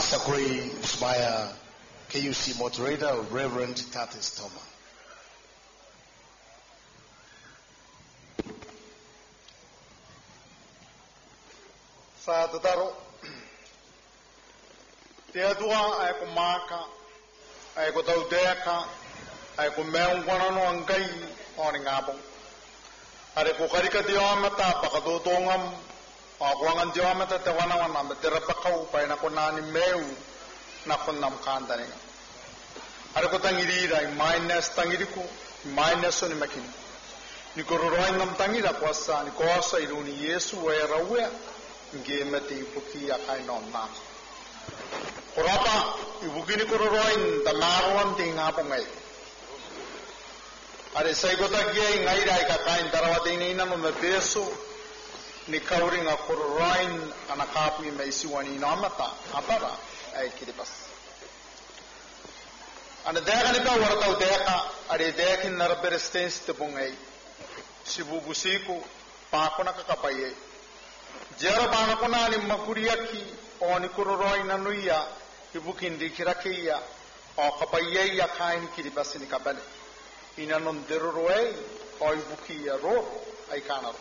Sakuri Smaya, KUC moderator, Reverend Tatis Toma. Sa tataro, te dua ai ko maka, ai ko tau deka, ai ko meung wana no angai oni ngabong. Are ko karika di amata pakadotongam, ako ang di amata te wana wana me terapakau pa na ko nani meu na ko nam kanda ni. Are ko tangiri rai minus tangiri ko minus ni makin. Ni ko roin nam tangira ko asa ni ko asa iruni Yesu wa rawe nge mati puki akai nom na. Korapa ibugini ko roin tamaron ting ngapongai. Are sai ko tagiai ngai rai ka kain tarawati ni na me peso ni kauring a roin ana kapi mai siwani namata apara ai kiripas. Ana deka ni ka warta deka are dekin narber stens te bungai. Sibu busiku pakona ka kapaye. Jero banakona ni makuriaki o ni kuroroi nanuia ibukin dikirakia o kapaye ya kain kiribas ni kabale. Inanon deroroe o ibuki ya ro ai kanaro.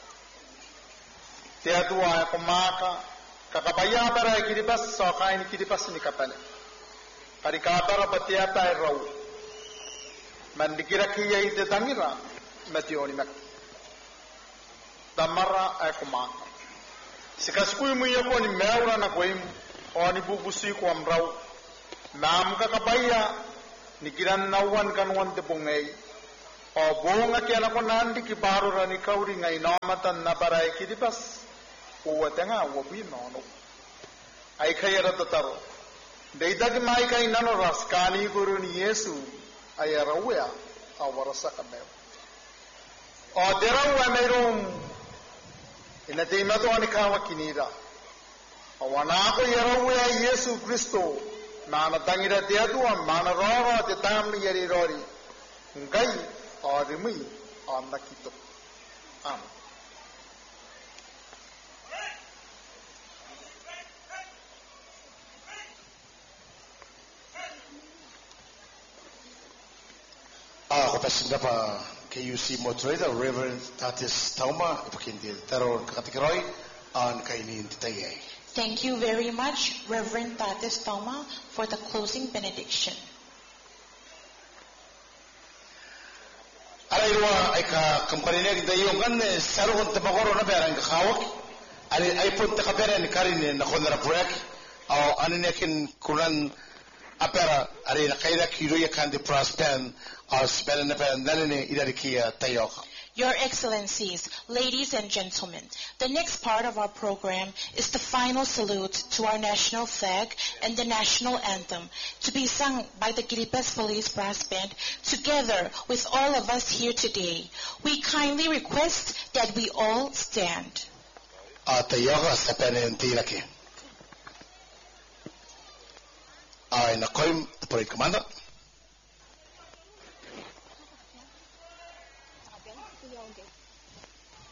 Te atua ko maka kakapaya para kiribas so kain kiribas ni kabale. Kari kabara patiata e rau. Mandikirakia ite tangira mationi mak. Damara ai ko maka. Sikasukui mu yako ni meura na koim o ni bubusi ko amrau nam ka kapaya ni kiran nawan kanwan te pongai o bonga ke na ko nandi ki baru rani kauri ngai namatan na barai ki dipas o watenga o bi no ai khayara tataro deida ki mai kai nano raskani guru ni Yesu ai rawya awarasa kameu o derawa merum ina te imato ani kawa kinira awana ko yarawe Yesu Kristo mana tangira te atua mana rora te tam yari rori ngai arimi anakito am Ko pasinda pa KUC moderator Reverend Tatis Toma ipakindi taron kakatikiroi an kainin titayay. Thank you very much, Reverend Tatis Toma, for the closing benediction. Alaywa ay ka kampaninag dayong kan sarong tabakoro na berang kakawak. Ay punta ka pera ni Karin na konara project. O aninekin kunan apera ari na kaila kiruya kandi prospen o spela na pera nanine idarikia tayoka. Your Excellencies, ladies and gentlemen, the next part of our program is the final salute to our national flag and the national anthem, to be sung by the Kiripas Police Brass Band together with all of us here today. We kindly request that we all stand. Tayoka sa penentiraki. Ay nakoy, Parade Commander.